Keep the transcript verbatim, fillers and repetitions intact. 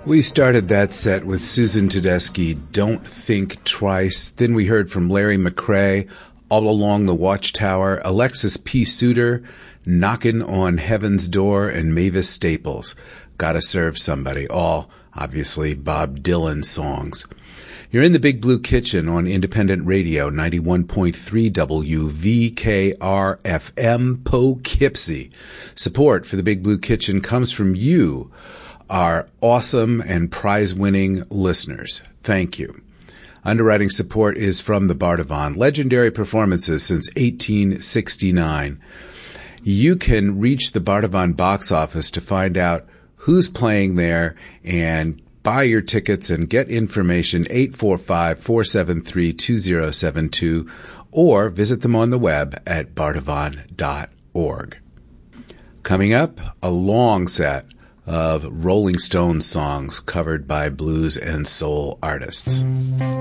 We started that set with Susan Tedeschi, Don't Think Twice. Then we heard from Larry McCrae, All Along the Watchtower, Alexis P. Suter, Knockin' on Heaven's Door, and Mavis Staples, Gotta Serve Somebody, all obviously Bob Dylan songs. You're in the Big Blue Kitchen on Independent Radio, ninety-one point three W V K R F M, Poughkeepsie. Support for the Big Blue Kitchen comes from you, our awesome and prize-winning listeners. Thank you. Underwriting support is from the Bardavon, legendary performances since eighteen sixty-nine. You can reach the Bardavon box office to find out who's playing there and buy your tickets and get information, eight four five, four seven three, two zero seven two, or visit them on the web at bardavon dot org. Coming up, a long set of Rolling Stones songs covered by blues and soul artists.